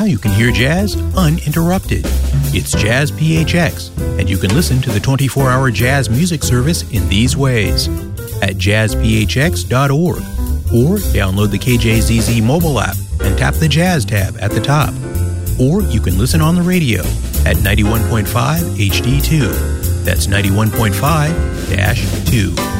you can hear jazz uninterrupted. It's Jazz PHX, and you can listen to the 24-hour jazz music service in these ways. At jazzphx.org, or download the KJZZ mobile app and tap the Jazz tab at the top. Or you can listen on the radio at 91.5 HD2. That's 91.5-2.